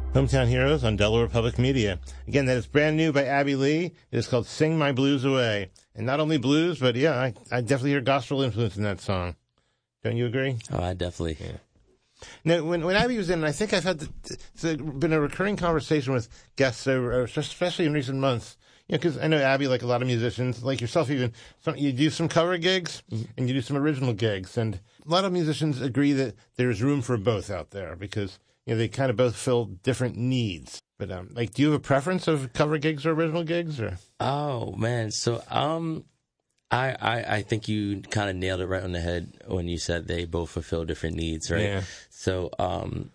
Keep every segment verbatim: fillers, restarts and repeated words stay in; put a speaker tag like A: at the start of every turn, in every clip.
A: Hometown Heroes on Delaware Public Media. Again, that is brand new by Abby Lee. It is called Sing My Blues Away. And not only blues, but yeah, I, I definitely hear gospel influence in that song. Don't you agree?
B: Oh, I definitely.
A: Yeah. Now, when, when Abby was in, I think I've had the, it's been a recurring conversation with guests, over, especially in recent months. You know, because I know Abby, like a lot of musicians, like yourself even, some, you do some cover gigs mm-hmm. and you do some original gigs. And a lot of musicians agree that there's room for both out there because, you know, they kind of both fill different needs. But, um, like, do you have a preference of cover gigs or original gigs? Or?
B: Oh, man. So, um, I, I, I think you kind of nailed it right on the head when you said they both fulfill different needs, right?
A: Yeah.
B: So, um,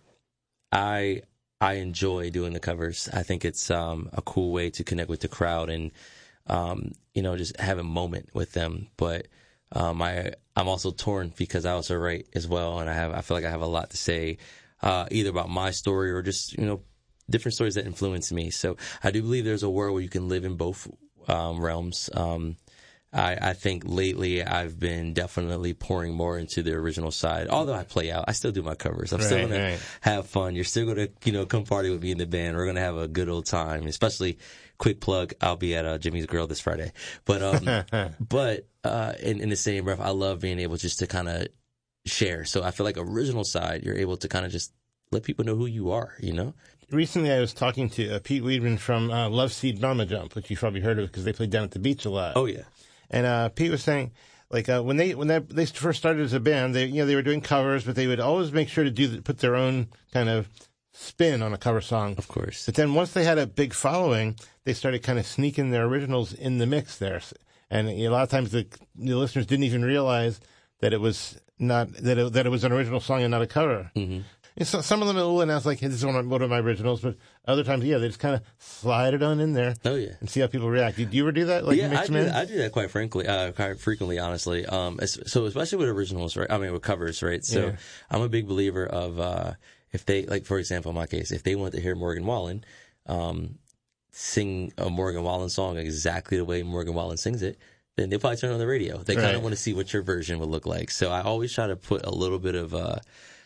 B: I, I enjoy doing the covers. I think it's, um, a cool way to connect with the crowd and, um, you know, just have a moment with them. But, um, I, I'm also torn because I also write as well. And I have, I feel like I have a lot to say, uh, either about my story or just, you know, different stories that influence me. So I do believe there's a world where you can live in both, um, realms. Um, I, I think lately I've been definitely pouring more into the original side. Although I play out, I still do my covers. I'm
A: right,
B: still going
A: right.
B: to have fun. You're still going to, you know, come party with me in the band. We're going to have a good old time. Especially, quick plug, I'll be at uh, Jimmy's Grill this Friday. But, um, but uh, in, in the same breath, I love being able just to kind of share. So I feel like original side, you're able to kind of just let people know who you are, you know?
A: Recently, I was talking to uh, Pete Weedman from uh, Love Seed Mama Jump, which you've probably heard of because they played down at the beach a lot.
B: Oh, yeah.
A: And uh, Pete was saying, like, uh, when they when they, they first started as a band, they you know they were doing covers, but they would always make sure to do the, put their own kind of spin on a cover song.
B: Of course.
A: But then once they had a big following, they started kind of sneaking their originals in the mix there. And you know, a lot of times the, the listeners didn't even realize that it was not that it, that it was an original song and not a cover.
B: Mm-hmm.
A: And so, some of them will announce like, hey, this is one of, one of my originals, but other times, yeah, they just kind of slide it on in there.
B: Oh, yeah.
A: And see how people react. Do you ever do that? Like,
B: yeah,
A: mix
B: I
A: them
B: do,
A: in?
B: I do that quite frankly, uh, quite frequently, honestly. Um, so especially with originals, right? I mean, with covers, right? So
A: yeah.
B: I'm a big believer of, uh, if they, like, for example, in my case, if they want to hear Morgan Wallen, um, sing a Morgan Wallen song exactly the way Morgan Wallen sings it, then they'll probably turn on the radio. They kind of
A: right.
B: want to see what your version would look like. So I always try to put a little bit of, uh,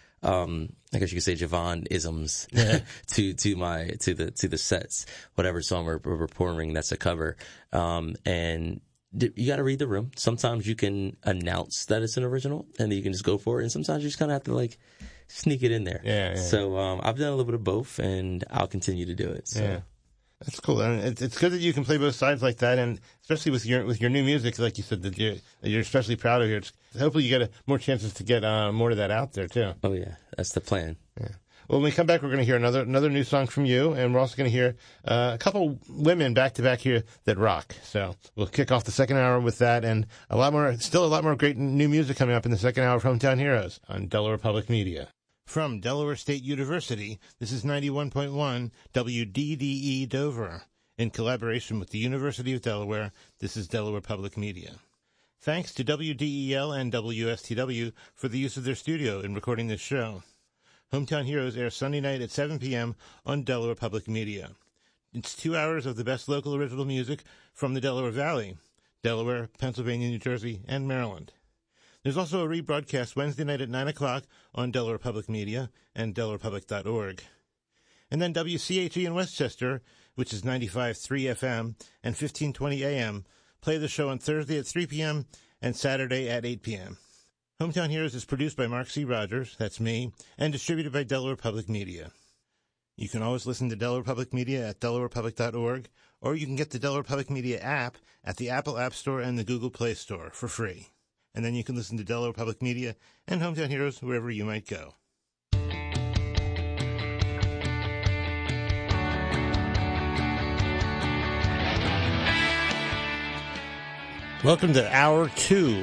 B: um, I guess you could say Javon isms
A: yeah.
B: to, to my, to the, to the sets, whatever song we're, we're performing that's a cover. Um, and d- you got to read the room. Sometimes you can announce that it's an original and then you can just go for it. And sometimes you just kind of have to like sneak it in there.
A: Yeah, yeah.
B: So, um, I've done a little bit of both and I'll continue to do it. So.
A: Yeah. That's cool. And it's, it's good that you can play both sides like that, and especially with your with your new music, like you said, that you're, that you're especially proud of. It. Hopefully, you get a, more chances to get uh, more of that out there too.
B: Oh yeah, that's the plan.
A: Yeah. Well, when we come back, we're going to hear another another new song from you, and we're also going to hear uh, a couple women back to back here that rock. So we'll kick off the second hour with that, and a lot more, still a lot more great new music coming up in the second hour of Hometown Heroes on Delaware Public Media. From Delaware State University, this is ninety-one point one W D D E Dover. In collaboration with the University of Delaware, this is Delaware Public Media. Thanks to W D E L and W S T W for the use of their studio in recording this show. Hometown Heroes airs Sunday night at seven p.m. on Delaware Public Media. It's two hours of the best local original music from the Delaware Valley, Delaware, Pennsylvania, New Jersey, and Maryland. There's also a rebroadcast Wednesday night at nine o'clock on Delaware Public Media and delaware public dot org. And then W C H E in Westchester, which is ninety-five point three F M and fifteen twenty A M, play the show on Thursday at three p.m. and Saturday at eight p.m. Hometown Heroes is produced by Mark C. Rogers, that's me, and distributed by Delaware Public Media. You can always listen to Delaware Public Media at delaware public dot org, or you can get the Delaware Public Media app at the Apple App Store and the Google Play Store for free. And then you can listen to Delaware Public Media and Hometown Heroes wherever you might go. Welcome to Hour two